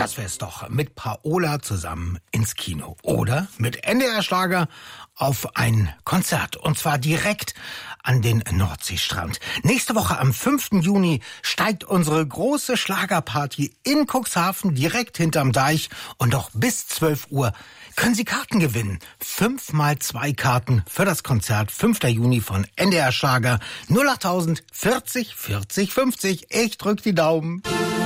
Das wär's doch. Mit Paola zusammen ins Kino. Oder mit NDR Schlager auf ein Konzert. Und zwar direkt an den Nordseestrand. Nächste Woche am 5. Juni steigt unsere große Schlagerparty in Cuxhaven direkt hinterm Deich. Und noch bis 12 Uhr können Sie Karten gewinnen. 5x2 Karten für das Konzert 5. Juni von NDR Schlager 08000 40 40 50. Ich drück die Daumen.